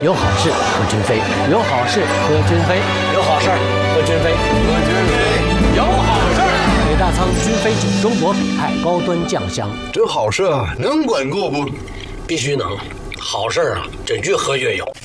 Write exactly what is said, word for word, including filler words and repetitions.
有好事和君飞，有好事和君飞，有好事和君飞， 和君飞，有好事。 北大仓君飞酒，中国北派高端酱香。 这好事啊，能管够不？ 必须能。好事啊，真越喝越有。